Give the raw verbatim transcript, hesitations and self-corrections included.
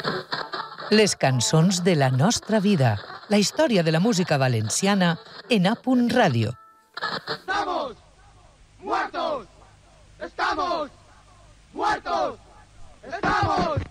Les cançons de la nostra vida. La història de la música valenciana en A Punt Ràdio. ¡Estamos muertos! ¡Estamos muertos! ¡Estamos